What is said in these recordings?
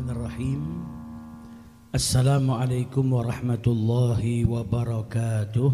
Bismillahirrahmanirrahim. Assalamualaikum warahmatullahi wabarakatuh.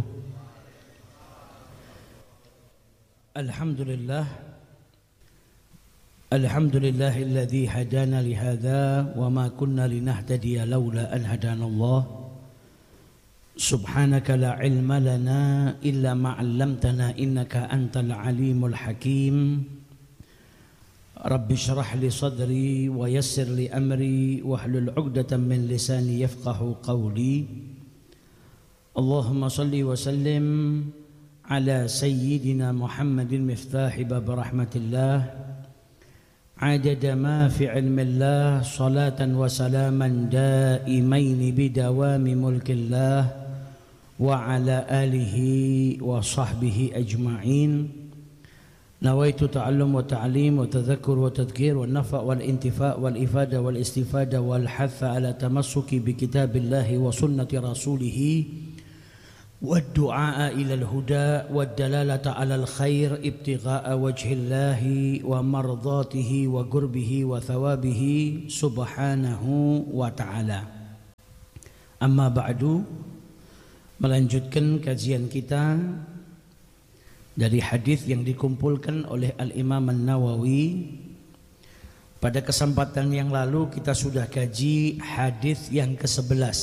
Alhamdulillahilladzi hadana lihadza wa ma kunna linahtadiya laula an hadanallah. Subhanaka la ilma lana illa ma 'allamtana innaka antal alimul hakim. Rabbi syrah li sadri wa yassir li amri wahlul 'uqdatam min lisani yafqahu qawli. Allahumma salli wa sallim ala sayyidina Muhammadin miftahi bab rahmatillah adada ma fi ilmillah salatan wa salaman daimaini bidawami mulkillah wa ala alihi wa sahbihi ajma'in. Nawaitu ta'allum wa ta'lim wa tadhakkur wa tadhkir wa nafa' wal intifa' wal ifada wal istifada wal hatha ala tamassuki bi kitabillahi wa sunnati rasulih wa du'a ila al huda wa dalalata ala al khair ibtigha'a wajhillahi wa mardatihi wa qurbihi wa thawabihi subhanahu wa ta'ala. Amma ba'du, melanjutkan kajian kita dari hadis yang dikumpulkan oleh Al-Imam An-Nawawi. Pada kesempatan yang lalu kita sudah kaji hadis yang ke-11,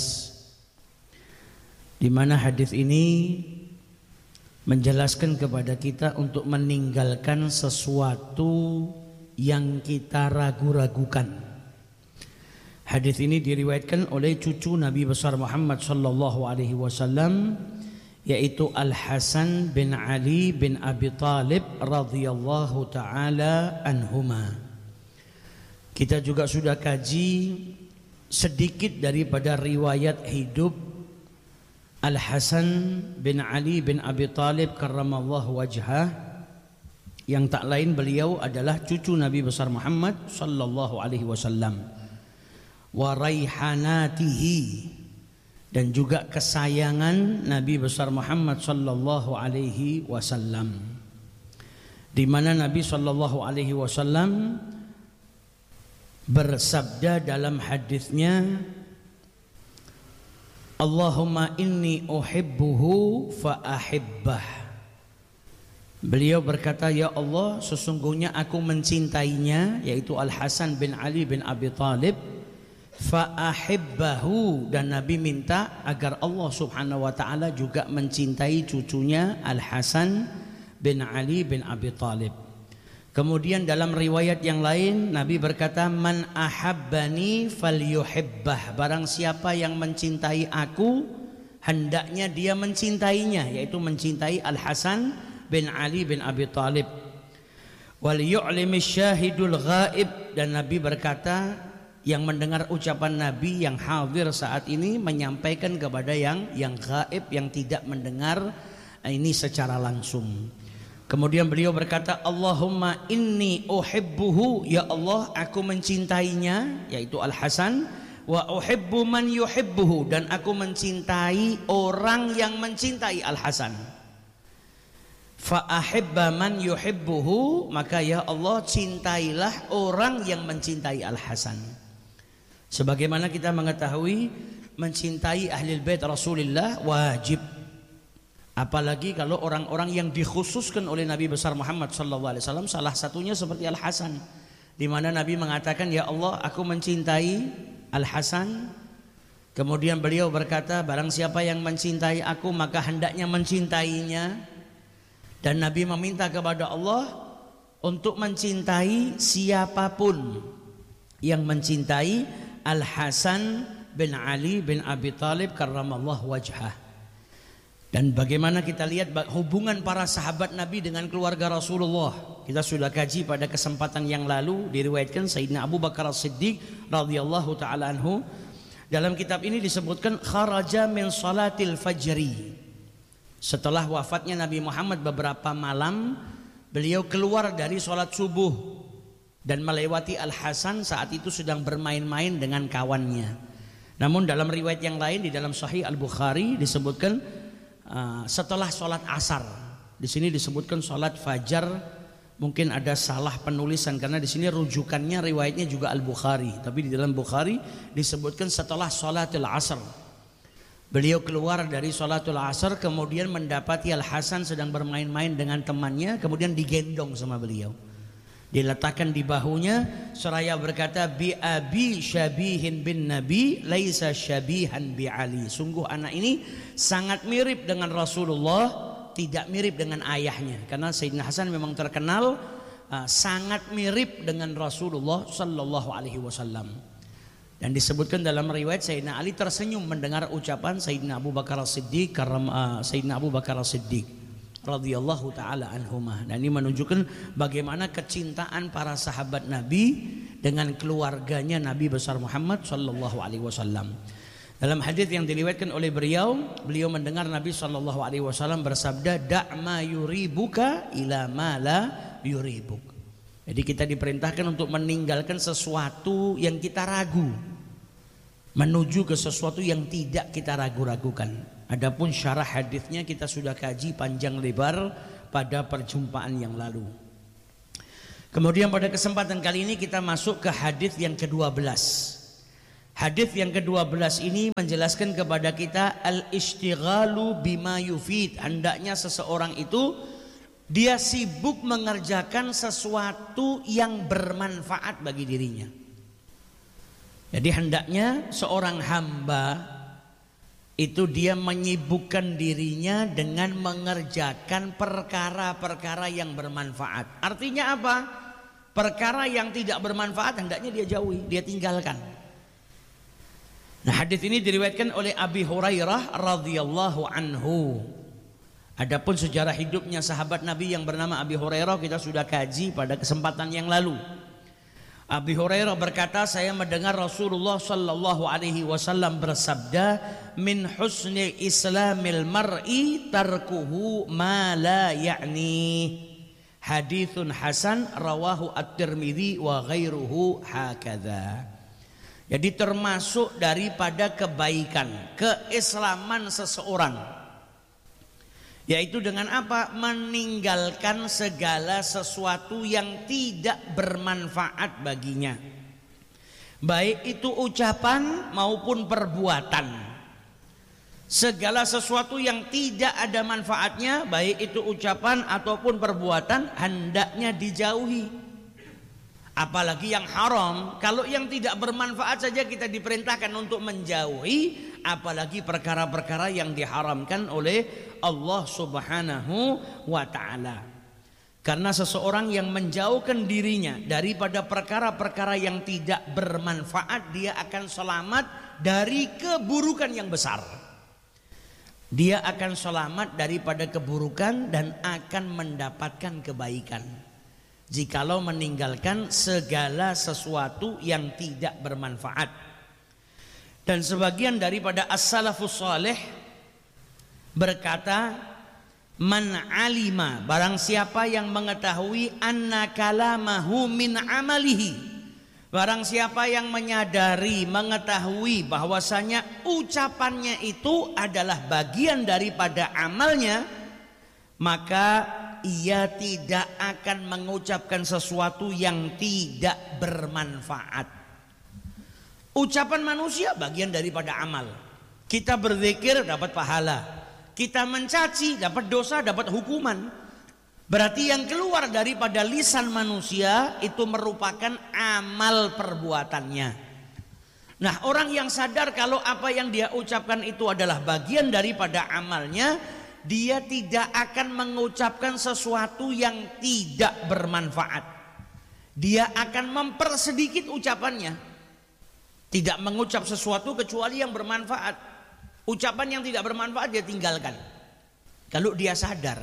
di mana hadis ini menjelaskan kepada kita untuk meninggalkan sesuatu yang kita ragu-ragukan. Hadis ini diriwayatkan oleh cucu Nabi besar Muhammad sallallahu alaihi wasallam, yaitu Al-Hasan bin Ali bin Abi Talib radhiyallahu taala anhuma. Kita juga sudah kaji sedikit daripada riwayat hidup Al-Hasan bin Ali bin Abi Talib karramallahu wajhah, yang tak lain beliau adalah cucu Nabi besar Muhammad sallallahu alaihi wasallam, wa raihanatihi, dan juga kesayangan Nabi besar Muhammad sallallahu alaihi wasallam, di mana Nabi sallallahu alaihi wasallam bersabda dalam hadisnya, Allahumma inni uhibbuhu fa ahibbah. Beliau berkata, ya Allah, sesungguhnya aku mencintainya, yaitu Al-Hasan bin Ali bin Abi Talib, fa'ahibbahu, dan Nabi minta agar Allah subhanahu wa ta'ala juga mencintai cucunya Al-Hasan bin Ali bin Abi Talib. Kemudian dalam riwayat yang lain Nabi berkata, man ahabbani falyuhibbah, barang siapa yang mencintai aku hendaknya dia mencintainya, yaitu mencintai Al-Hasan bin Ali bin Abi Talib. Wal yu'limi syahidul ghaib, dan Nabi berkata, yang mendengar ucapan Nabi yang hadir saat ini menyampaikan kepada yang gaib, yang tidak mendengar ini secara langsung. Kemudian beliau berkata, Allahumma inni uhibbuhu, ya Allah aku mencintainya, yaitu Al-Hasan, wa uhibbu man yuhibbuhu, dan aku mencintai orang yang mencintai Al-Hasan. Fa ahibba man yuhibbuhu, maka ya Allah cintailah orang yang mencintai Al-Hasan. Sebagaimana kita mengetahui, mencintai ahlul bait Rasulullah wajib, apalagi kalau orang-orang yang dikhususkan oleh Nabi besar Muhammad sallallahu alaihi wasallam, salah satunya seperti Al-Hasan, di mana Nabi mengatakan, ya Allah aku mencintai Al-Hasan. Kemudian beliau berkata, barang siapa yang mencintai aku maka hendaknya mencintainya. Dan Nabi meminta kepada Allah untuk mencintai siapapun yang mencintai Al-Hasan bin Ali bin Abi Talib karramallahu wajhah. Dan bagaimana kita lihat hubungan para sahabat Nabi dengan keluarga Rasulullah, kita sudah kaji pada kesempatan yang lalu. Diriwayatkan Sayyidina Abu Bakar As-Siddiq radhiyallahu ta'ala anhu, dalam kitab ini disebutkan kharaja min salatil fajri, setelah wafatnya Nabi Muhammad beberapa malam, beliau keluar dari sholat subuh dan melewati Al-Hasan saat itu sedang bermain-main dengan kawannya. Namun dalam riwayat yang lain di dalam Sahih Al-Bukhari disebutkan setelah sholat asar. Di sini disebutkan sholat fajar Mungkin ada salah penulisan karena di sini rujukannya riwayatnya juga Al-Bukhari, tapi di dalam Bukhari disebutkan setelah sholatul asar. Beliau keluar dari sholatul asar kemudian mendapati Al-Hasan sedang bermain-main dengan temannya, kemudian digendong sama beliau. Diletakkan di bahunya seraya berkata, bi abi syabihin bin nabi laisa syabihan bi Ali. Sungguh anak ini sangat mirip dengan Rasulullah, tidak mirip dengan ayahnya, karena Sayyidina Hasan memang terkenal sangat mirip dengan Rasulullah sallallahu alaihi wasallam. Dan disebutkan dalam riwayat Sayyidina Ali tersenyum mendengar ucapan Sayyidina Abu Bakar As-Siddiq radhiyallahu taala anhumah. Dan ini menunjukkan bagaimana kecintaan para sahabat Nabi dengan keluarganya Nabi besar Muhammad sallallahu alaihi wasallam. Dalam hadis yang diriwayatkan oleh beliau mendengar Nabi sallallahu alaihi wasallam bersabda, "Da' ma yuribuka ila ma la yuribuk." Jadi kita diperintahkan untuk meninggalkan sesuatu yang kita ragu, menuju ke sesuatu yang tidak kita ragu-ragukan. Adapun syarah hadisnya kita sudah kaji panjang lebar pada perjumpaan yang lalu. Kemudian pada kesempatan kali ini kita masuk ke hadis yang ke-12. Hadis yang ke-12 ini menjelaskan kepada kita al-istighalu bima yufid. Hendaknya seseorang itu dia sibuk mengerjakan sesuatu yang bermanfaat bagi dirinya. Jadi hendaknya seorang hamba itu dia menyibukkan dirinya dengan mengerjakan perkara-perkara yang bermanfaat. Artinya apa? Perkara yang tidak bermanfaat hendaknya dia jauhi, dia tinggalkan. Nah, hadis ini diriwayatkan oleh Abi Hurairah radhiyallahu anhu. Adapun sejarah hidupnya sahabat Nabi yang bernama Abi Hurairah kita sudah kaji pada kesempatan yang lalu. Abi Hurairah berkata, saya mendengar Rasulullah sallallahu alaihi wasallam bersabda, min husni islamil mar'i tarkuhu ma la ya'ni. Haditsun hasan rawahu at-Tirmidzi wa ghairuhu hakadha. Jadi termasuk daripada kebaikan, keislaman seseorang, yaitu dengan apa? Meninggalkan segala sesuatu yang tidak bermanfaat baginya, baik itu ucapan maupun perbuatan. Segala sesuatu yang tidak ada manfaatnya, baik itu ucapan ataupun perbuatan, hendaknya dijauhi. Apalagi yang haram. Kalau yang tidak bermanfaat saja kita diperintahkan untuk menjauhi, apalagi perkara-perkara yang diharamkan oleh Allah Subhanahu wa ta'ala. Karena seseorang yang menjauhkan dirinya daripada perkara-perkara yang tidak bermanfaat, dia akan selamat dari keburukan yang besar. Dia akan selamat daripada keburukan dan akan mendapatkan kebaikan jikalau meninggalkan segala sesuatu yang tidak bermanfaat. Dan sebagian daripada as-salafus salih berkata, man alima, barang siapa yang mengetahui anna kalamahu min amalihi, barang siapa yang menyadari, mengetahui bahwasanya ucapannya itu adalah bagian daripada amalnya, maka ia tidak akan mengucapkan sesuatu yang tidak bermanfaat. Ucapan manusia bagian daripada amal. Kita berzikir dapat pahala, kita mencaci dapat dosa, dapat hukuman. Berarti yang keluar daripada lisan manusia itu merupakan amal perbuatannya. Nah, orang yang sadar kalau apa yang dia ucapkan itu adalah bagian daripada amalnya, dia tidak akan mengucapkan sesuatu yang tidak bermanfaat. Dia akan mempersedikit ucapannya, tidak mengucap sesuatu kecuali yang bermanfaat. Ucapan yang tidak bermanfaat dia tinggalkan kalau dia sadar.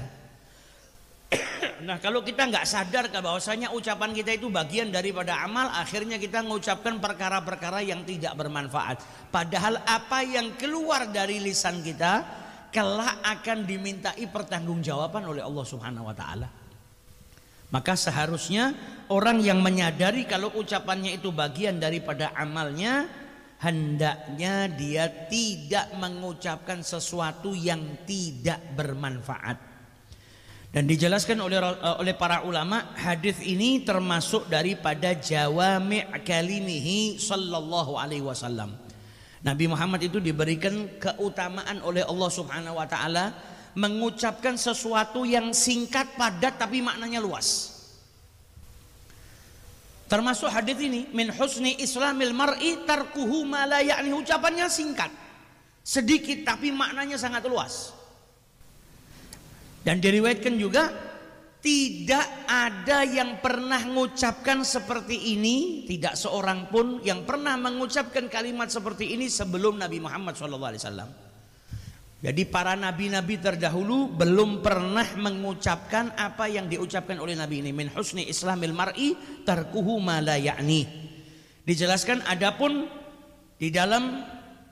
Nah, kalau kita nggak sadar bahwasanya ucapan kita itu bagian daripada amal, akhirnya kita mengucapkan perkara-perkara yang tidak bermanfaat. Padahal apa yang keluar dari lisan kita kelak akan dimintai pertanggungjawaban oleh Allah Subhanahu wa ta'ala. Maka seharusnya orang yang menyadari kalau ucapannya itu bagian daripada amalnya, hendaknya dia tidak mengucapkan sesuatu yang tidak bermanfaat. Dan dijelaskan oleh para ulama, hadis ini termasuk daripada jawami' kalimihi sallallahu alaihi wasallam. Nabi Muhammad itu diberikan keutamaan oleh Allah Subhanahu wa taala mengucapkan sesuatu yang singkat, padat, tapi maknanya luas. Termasuk hadis ini, min husni islamil mar'i tarkuhu ma la ya'ni, ucapannya singkat, sedikit tapi maknanya sangat luas. Dan diriwayatkan juga tidak ada yang pernah mengucapkan seperti ini, tidak seorang pun yang pernah mengucapkan kalimat seperti ini sebelum Nabi Muhammad SAW. Jadi para nabi-nabi terdahulu belum pernah mengucapkan apa yang diucapkan oleh Nabi ini. Min husni islamil mar'i tarkuhu ma la ya'ni. Dijelaskan adapun di dalam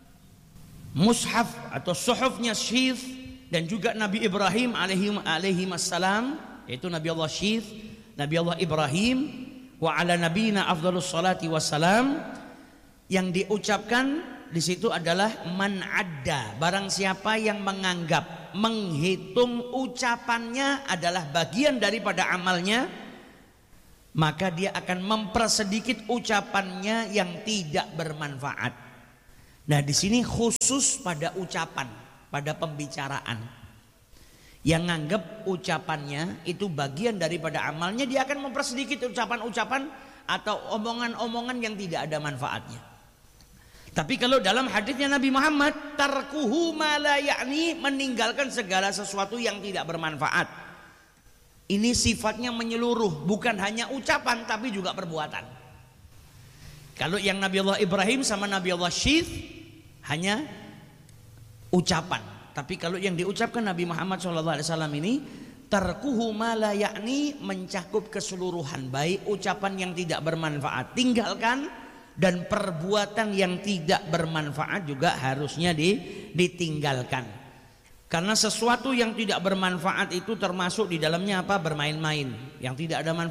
mushaf atau suhufnya Syith dan juga Nabi Ibrahim alaihi wassalam, yaitu Nabi Allah Syith, Nabi Allah Ibrahim, wa ala nabiyina afdhalus salati wassalam, yang diucapkan di situ adalah man adda, barang siapa yang menganggap, menghitung ucapannya adalah bagian daripada amalnya, maka dia akan mempersedikit ucapannya yang tidak bermanfaat. Nah, di sini khusus pada ucapan, pada pembicaraan. Yang nganggap ucapannya itu bagian daripada amalnya, dia akan mempersedikit ucapan-ucapan atau omongan-omongan yang tidak ada manfaatnya. Tapi kalau dalam hadisnya Nabi Muhammad, tarkuhu ma la ya'ni, meninggalkan segala sesuatu yang tidak bermanfaat. Ini sifatnya menyeluruh, bukan hanya ucapan tapi juga perbuatan. Kalau yang Nabi Allah Ibrahim sama Nabi Allah Syith hanya ucapan, tapi kalau yang diucapkan Nabi Muhammad SAW ini, tarkuhu ma la ya'ni, mencakup keseluruhan, baik ucapan yang tidak bermanfaat tinggalkan, dan perbuatan yang tidak bermanfaat juga harusnya ditinggalkan. Karena sesuatu yang tidak bermanfaat itu termasuk di dalamnya apa? Bermain-main, yang tidak ada manfaat.